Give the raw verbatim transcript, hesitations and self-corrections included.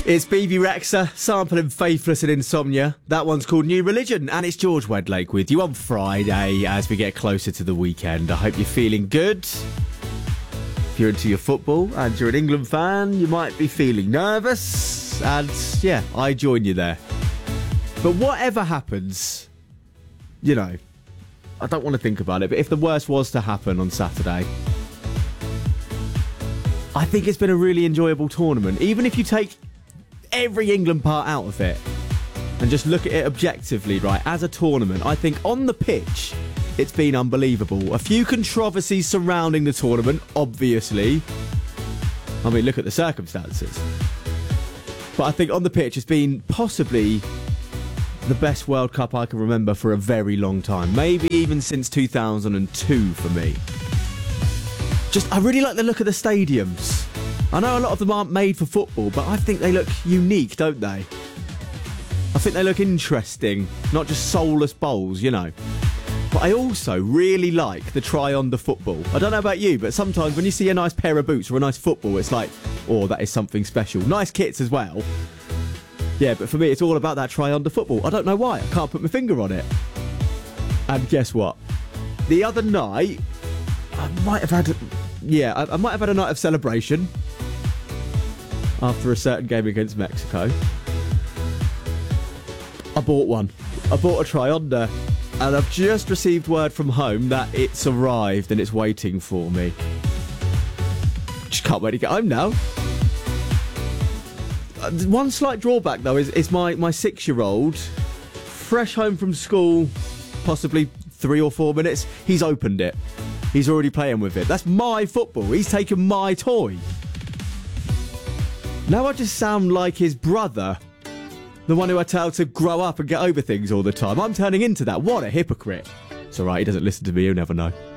It's B B Rexa, sampling Faithless and Insomnia. That one's called New Religion, and it's George Wedlake with you on Friday as we get closer to the weekend. I hope you're feeling good. If you're into your football and you're an England fan, you might be feeling nervous, and yeah, I join you there. But whatever happens, you know, I don't want to think about it, but if the worst was to happen on Saturday, I think it's been a really enjoyable tournament. Even if you take every England part out of it and just look at it objectively, right, as a tournament, I think on the pitch it's been unbelievable. A few controversies surrounding the tournament, obviously. I mean, look at the circumstances. But I think on the pitch it's been possibly the best World Cup I can remember for a very long time. Maybe even since two thousand two for me. Just, I really like the look of the stadiums. I know a lot of them aren't made for football, but I think they look unique, don't they? I think they look interesting, not just soulless bowls, you know. But I also really like the try-on the football. I don't know about you, but sometimes when you see a nice pair of boots or a nice football, it's like, oh, that is something special. Nice kits as well. Yeah, but for me, it's all about that try-on the football. I don't know why. I can't put my finger on it. And guess what? The other night, I might have had... Yeah, I, I might have had a night of celebration after a certain game against Mexico. I bought one. I bought a try-on there. And I've just received word from home that it's arrived and it's waiting for me. Just can't wait to get home now. Uh, one slight drawback, though, is, is my, my six-year-old, fresh home from school, possibly three or four minutes, he's opened it. He's already playing with it. That's my football. He's taken my toy. Now I just sound like his brother. The one who I tell to grow up and get over things all the time. I'm turning into that. What a hypocrite. It's alright, he doesn't listen to me, he'll never know.